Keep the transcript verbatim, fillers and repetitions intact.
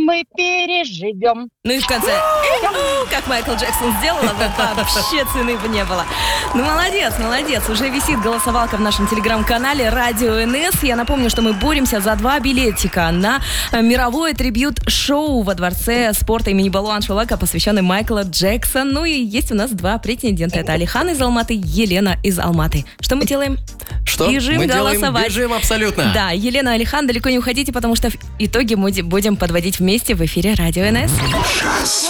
мы переживем. Ну и в конце, «Эу», как Майкл Джексон сделал, вообще цены бы не было. Ну, молодец, молодец. Уже висит голосовалка в нашем телеграм-канале Радио эн эс. Я напомню, что мы боремся за два билетика на мировое трибьют-шоу во Дворце спорта имени Балуан Шолака, посвященный Майклу Джексону. Ну и есть у нас два претендента. Это Алихан из Алматы, Елена из Алматы. Что мы делаем? Что? Бежим мы голосовать. делаем, бежим абсолютно. Да, Елена, Алихан, далеко не уходите, потому что в итоге мы будем подводить вместе в эфире Радио эн эс.